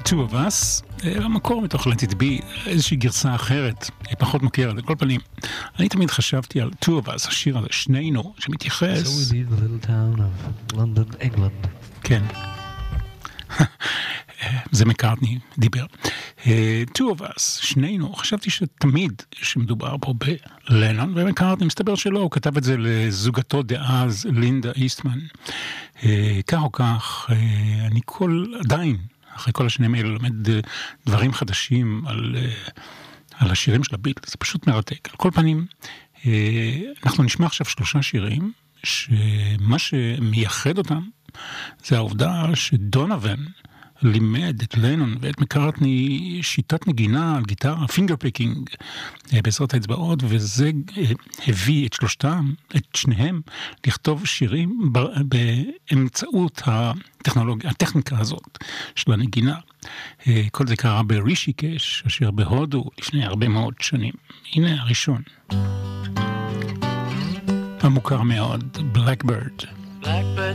Two of Us, במקור מתוך Let It Be, איזושהי גרסה אחרת, פחות מוכרת, על כל פנים. אני תמיד חשבתי על Two of Us, השיר הזה, שנינו, שמתייחס... So we leave the little town of London, England. כן. זה מקארטני דיבר. Two of Us, שנינו, חשבתי שתמיד שמדובר פה בלנון ומקארטני, מסתבר שלא, הוא כתב את זה לזוגתו דאז, לינדה איסטמן. כך או כך, אני עדיין, אחרי כל השנים האלה, לומד דברים חדשים על השירים של הביטלס, זה פשוט מרתק. על כל פנים, אנחנו נשמע עכשיו 3 שירים, שמה שמייחד אותם, זה העובדה שדונובן לימד את לנון ואת מקארטני שיטת נגינה על גיטרה, פינגר פיקינג, בעזרת האצבעות, וזה הביא את שניהם לכתוב שירים באמצעות הטכניקה הזאת של הנגינה. כל זה קרה ברישיקש, אשר בהודו לפני הרבה מאוד שנים. הנה הראשון. המוכר מאוד, Blackbird. Blackbird